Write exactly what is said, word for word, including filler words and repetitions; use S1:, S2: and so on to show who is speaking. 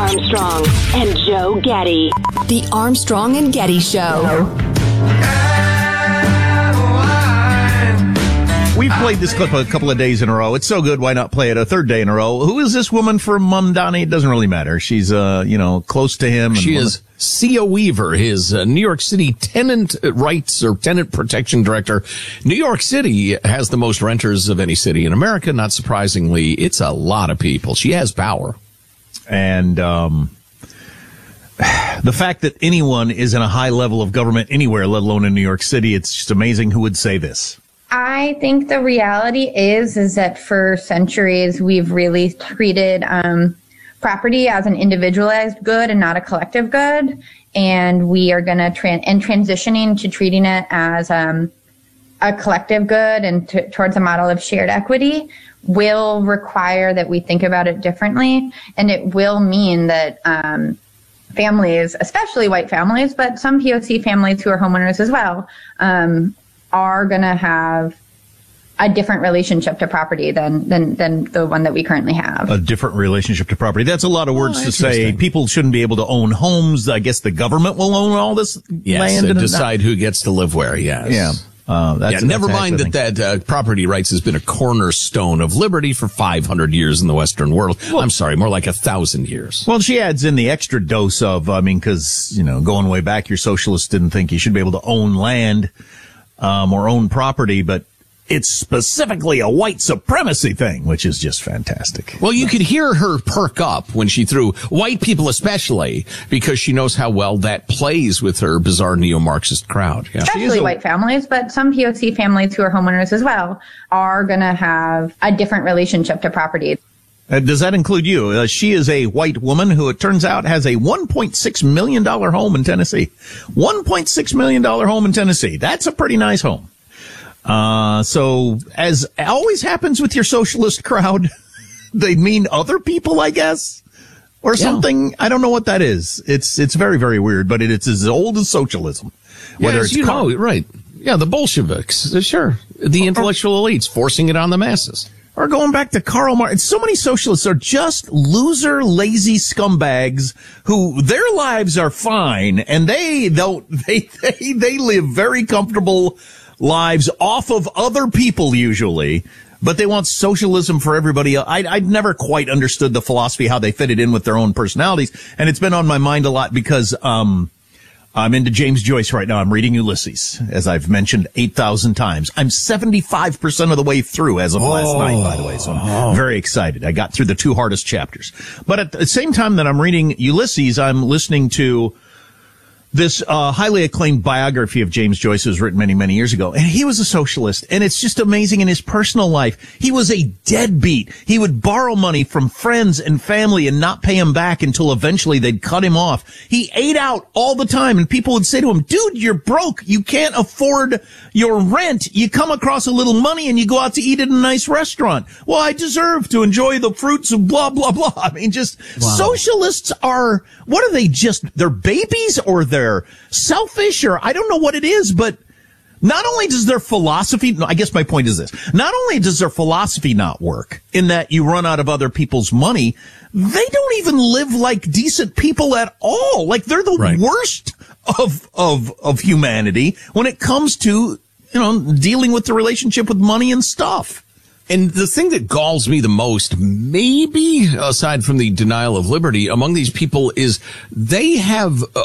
S1: Armstrong and Joe Getty.
S2: The Armstrong and Getty Show.
S3: We've played this clip a couple of days in a row. It's so good, why not play it a third day in a row? Who is this woman from Mamdani? It doesn't really matter. She's, uh, you know, close to him. And
S4: she is Sia Weaver, his uh, New York City tenant rights or tenant protection director. New York City has the most renters of any city in America. Not surprisingly, it's a lot of people. She has power.
S3: And um the fact that anyone is in a high level of government anywhere, let alone in New York City, it's just amazing who would say this.
S5: I think the reality is, is that for centuries, we've really treated um, property as an individualized good and not a collective good. And we are going to, tran- and transitioning to treating it as um, a collective good and t- towards a model of shared equity will require that we think about it differently. And it will mean that um, families, especially white families, but some P O C families who are homeowners as well, um, are going to have a different relationship to property than, than, than the one that we currently have.
S3: A different relationship to property. That's a lot of words
S4: oh,
S3: to say. People shouldn't be able to own homes. I guess the government will own all this
S4: yes,
S3: land.
S4: and
S3: and
S4: decide who gets to live where, yes.
S3: Yeah. Uh, that's,
S4: yeah, never
S3: that's
S4: mind that that uh, property rights has been a cornerstone of liberty for five hundred years in the Western world. Well, I'm sorry, more like a thousand years.
S3: Well, she adds in the extra dose of, I mean, because, you know, going way back, your socialists didn't think you should be able to own land um, or own property, but it's specifically a white supremacy thing, which is just fantastic.
S4: Well, you could hear her perk up when she threw white people especially, because she knows how well that plays with her bizarre neo-Marxist crowd. Yeah.
S5: Especially
S3: a,
S5: white families, but some P O C families who are homeowners as well are going to have a different relationship to property.
S3: Uh, does that include you? Uh, she is a white woman who, it turns out, has a one point six million dollars home in Tennessee. one point six million dollars home in Tennessee. That's a pretty nice home. Uh, so as always happens with your socialist crowd, they mean other people, I guess, or yeah. something. I don't know what that is. It's, it's very, very weird, but it, it's as old as socialism. Whether
S4: yes,
S3: it's
S4: you
S3: car-
S4: know, right. Yeah, the Bolsheviks, uh, sure. The intellectual elites forcing it on the masses.
S3: Or going back to Karl Marx. So many socialists are just loser, lazy scumbags who their lives are fine and they don't, they, they, they live very comfortable lives off of other people usually, but they want socialism for everybody else. I, I'd never quite understood the philosophy, how they fit it in with their own personalities. And it's been on my mind a lot because, um, I'm into James Joyce right now. I'm reading Ulysses, as I've mentioned eight thousand times. I'm seventy-five percent of the way through as of oh, last night, by the way. So I'm oh. very excited. I got through the two hardest chapters. But at the same time that I'm reading Ulysses, I'm listening to this uh highly acclaimed biography of James Joyce was written many, many years ago. And he was a socialist. And it's just amazing in his personal life. He was a deadbeat. He would borrow money from friends and family and not pay him back until eventually they'd cut him off. He ate out all the time. And people would say to him, dude, you're broke. You can't afford your rent. You come across a little money and you go out to eat at a nice restaurant. Well, I deserve to enjoy the fruits of blah, blah, blah. I mean, just wow. Socialists are, what are they, just, they're babies or they're They're selfish, or I don't know what it is, but not only does their philosophy, no, I guess my point is this, not only does their philosophy not work in that you run out of other people's money, they don't even live like decent people at all. Like they're the right. worst of, of, of humanity when it comes to, you know, dealing with the relationship with money and stuff.
S4: And the thing that galls me the most, maybe aside from the denial of liberty among these people, is they have